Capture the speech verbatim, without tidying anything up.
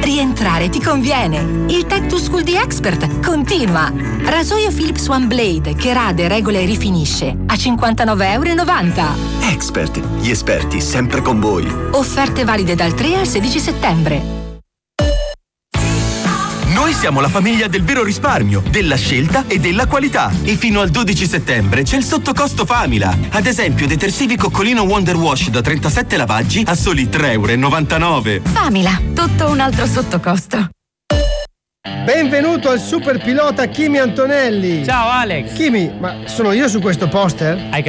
Rientrare ti conviene. Il Tech to School di Expert continua. Rasoio Philips One Blade che rade, regola e rifinisce a cinquantanove e novanta euro. Expert, gli esperti sempre con voi. Offerte valide dal tre al sedici settembre. Noi siamo la famiglia del vero risparmio, della scelta e della qualità. E fino al dodici settembre c'è il sottocosto Famila. Ad esempio, detersivi Coccolino Wonder Wash da trentasette lavaggi a soli tre e novantanove euro. Famila, tutto un altro sottocosto. Benvenuto al super pilota Kimi Antonelli. Ciao Alex. Kimi, ma sono io su questo poster? Hai